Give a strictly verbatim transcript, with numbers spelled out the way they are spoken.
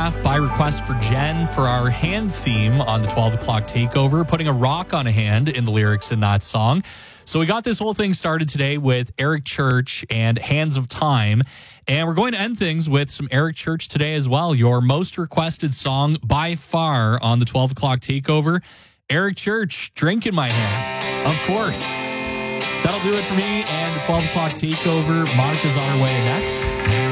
half by request for Jen for our hand theme on the twelve o'clock takeover, putting a rock on a hand in the lyrics in that song. So we got this whole thing started today with Eric Church and Hands of Time. And we're going to end things with some Eric Church today as well. Your most requested song by far on the twelve o'clock takeover. Eric Church, Drink in My Hand. Of course. That'll do it for me and the twelve o'clock takeover. Monica's on her way next.